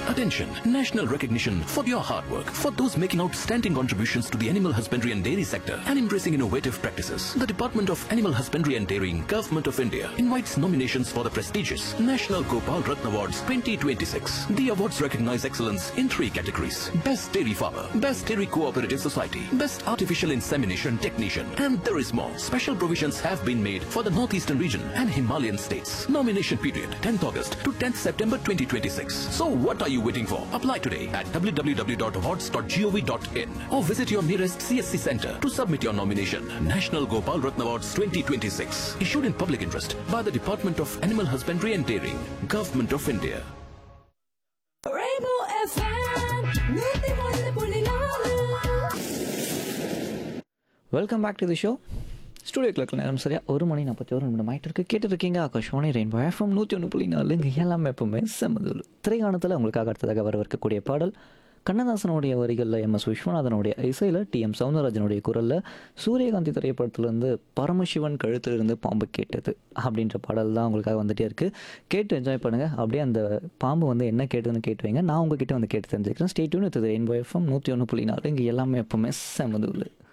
Attention, national recognition for your hard work, for those making outstanding contributions to the animal husbandry and dairy sector and embracing innovative practices. The Department of Animal Husbandry and Dairying, Government of India invites nominations for the prestigious National Gopal Ratna Awards 2026. The awards recognize excellence in 3 categories: Best Dairy Farmer, Best Dairy Cooperative Society, Best Artificial Insemination Technician, and there is more. Special provisions have been made for the Northeastern region and Himalayan states. Nomination period 10th August to 10th September 2026. So what are you waiting for? Apply today at www.awards.gov.in or visit your nearest CSC center to submit your nomination. National Gopal Ratna Awards 2026, issued in public interest by the Department of Animal Husbandry and Dairying, Government of India. Rainbow FM, welcome back to the show. Studio கிளக்கில் நேரம் சரியா 1:41 ஆகிட்டு இருக்கு. கேட்டுருக்கீங்க Akashvani rainbow FM 101.4. இங்கே எல்லாமே எப்பவுமே செம்மதூர். திரைக்காணத்தில் உங்களுக்காக அடுத்ததாக வரவிருக்கக்கூடிய பாடல் கண்ணதாசனுடைய வரிகளில் எம்.எஸ். விஸ்வநாதனுடைய இசையில் டி.எம். சௌந்தரராஜனுடைய குரலில் சூரியகாந்தி திரைப்படத்துலேருந்து பரமசிவன் கழுத்திலிருந்து பாம்பு கேட்டது அப்படின்ற பாடல் தான் உங்களுக்காக வந்துகிட்டே இருக்குது. கேட்டு என்ஜாய் பண்ணுங்கள். அப்படியே அந்த பாம்பு வந்து என்ன கேட்டதுன்னு கேட்டு வைங்க. நான் உங்ககிட்ட வந்து கேட்டு தெரிஞ்சுக்கிறேன். Stay tune with rainbow FM 101.4. இங்கே எல்லாமே எப்பவுமே செம்மதூர்.